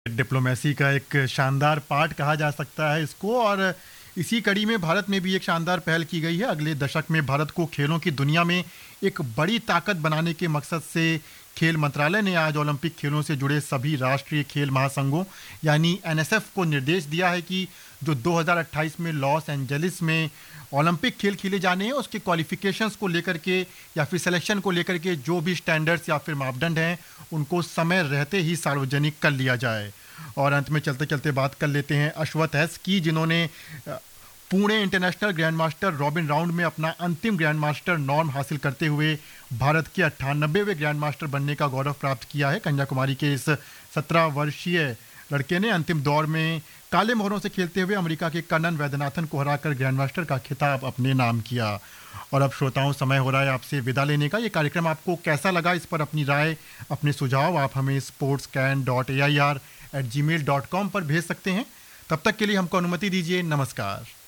Diplomacy का एक शानदार पार्ट कहा जा सकता है इसको। और इसी कड़ी में भारत में भी एक शानदार पहल की गई है। अगले दशक में भारत को खेलों की दुनिया में एक बड़ी ताकत बनाने के मकसद से खेल मंत्रालय ने आज ओलंपिक खेलों से जुड़े सभी राष्ट्रीय खेल महासंघों यानी एनएसएफ को निर्देश दिया है कि जो 2028 में लॉस एंजलिस में ओलंपिक खेल खेले जाने हैं उसके क्वालिफिकेशंस को लेकर के या फिर सिलेक्शन को लेकर के जो भी स्टैंडर्ड्स या फिर मापदंड हैं उनको समय रहते ही सार्वजनिक कर लिया जाए। और अंत में चलते चलते बात कर लेते हैं अश्वत एस की, जिन्होंने Pune international grand master robin round में अपना अंतिम ग्रैंड मास्टर नॉर्म हासिल करते हुए भारत के 98वें ग्रैंड मास्टर बनने का गौरव प्राप्त किया है। कन्याकुमारी के इस 17 वर्षीय लड़के ने अंतिम दौर में काले मोहरों से खेलते हुए अमेरिका के कनन वैद्यनाथन को हराकर ग्रैंड मास्टर का खिताब अपने नाम किया। और अब श्रोताओं, समय हो रहा है आपसे विदा लेने का। ये कार्यक्रम आपको कैसा लगा, इस पर अपनी राय, अपने सुझाव आप हमें sportscan.air@gmail.com पर भेज सकते हैं। तब तक के लिए हमको अनुमति दीजिए। नमस्कार।